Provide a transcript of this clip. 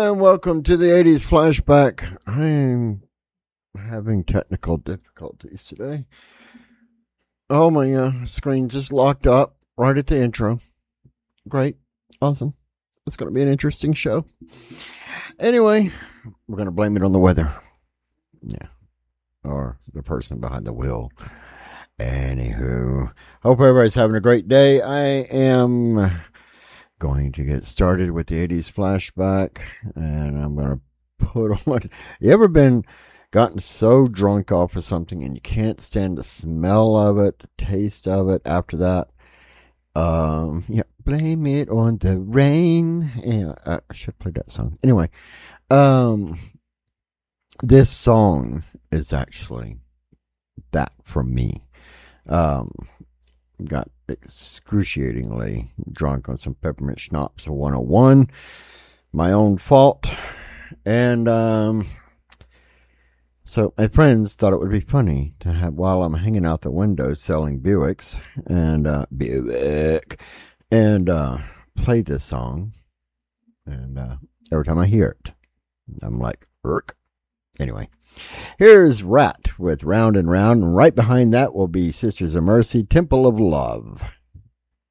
And welcome to the 80s flashback. I'm having technical difficulties today. Oh, my screen just locked up right at the intro. Great. Awesome. It's going to be an interesting show. Anyway, we're going to blame it on the weather. Yeah. Or the person behind the wheel. Anywho, hope everybody's having a great day. I am going to get started with the 80s flashback, and I'm going to put on. You ever gotten so drunk off of something and you can't stand the smell of it, the taste of it after that? Yeah, blame it on the rain. Yeah, I should play that song. Anyway, this song is actually that from me. Got excruciatingly drunk on some peppermint schnapps of 101. My own fault. And so my friends thought it would be funny to have, while I'm hanging out the window selling Buicks and Buick, and play this song. And every time I hear it, I'm like, irk. Anyway, here's Rat with Round and Round, and right behind that will be Sisters of Mercy, Temple of Love.